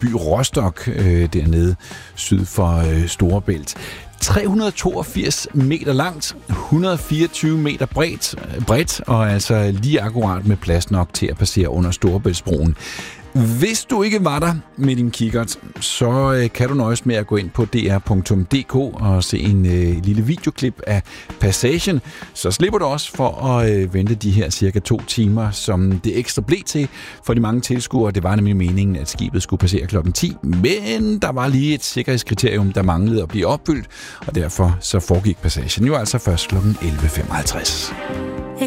by Rostock dernede syd for Storebælt. 382 meter langt, 124 meter bredt og altså lige akkurat med plads nok til at passere under Storebæltsbroen. Hvis du ikke var der med din kikkert, så kan du nøjes med at gå ind på dr.dk og se en lille videoklip af passagen. Så slipper du også for at vente de her cirka 2 timer, som det ekstra blev til for de mange tilskuere. Det var nemlig meningen, at skibet skulle passere klokken 10, men der var lige et sikkerhedskriterium, der manglede at blive opfyldt, og derfor så foregik passagen jo altså først klokken 11.55.